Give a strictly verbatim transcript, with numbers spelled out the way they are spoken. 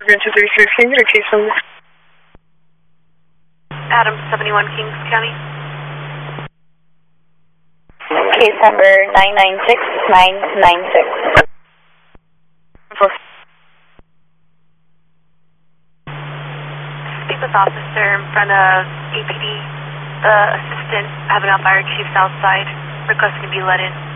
Grand two thirty-six, can you get a case number? Adam, seventy-one Kings County. Case number nine nine six nine nine six. Speak with officer in front of A P D. The assistant having out fire chiefs outside, requesting to be let in.